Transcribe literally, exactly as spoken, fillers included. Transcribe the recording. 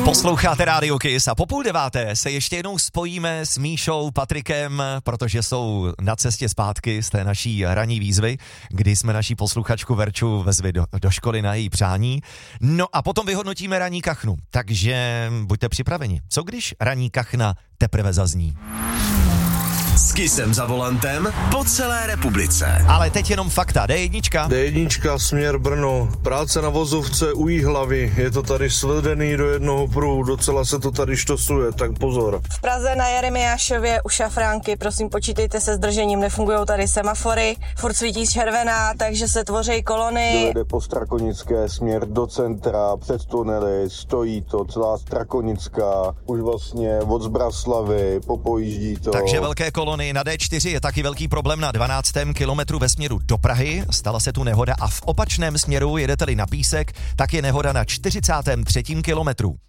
Posloucháte Rádio Kiss a po půl deváté se ještě jednou spojíme s Míšou, Patrikem, protože jsou na cestě zpátky z té naší ranní výzvy, kdy jsme naší posluchačku Verču vezli do, do školy na její přání. No a potom vyhodnotíme ranní kachnu, takže buďte připraveni. Co když ranní kachna teprve zazní? S Kissem za volantem po celé republice. Ale teď jenom fakta. D jedna. D jedna, směr Brno. Práce na vozovce u Jihlavy. Je to tady sledený do jednoho pruhu. Docela se to tady štosuje, tak pozor. V Praze na Jeremiášově u Šafránky, prosím počítejte se zdržením, nefungují tady semafory, furt svítí červená, takže se tvoří kolony. Dojede po Strakonické směr do centra, před tunely, stojí to, celá Strakonická, už vlastně od Zbraslavy, popojíždí to. Takže velké kolony na D čtyři je taky velký problém na dvanáctém kilometru ve směru do Prahy. Stala se tu nehoda a v opačném směru jedete-li na Písek, tak je nehoda na čtyřicátém třetím kilometru.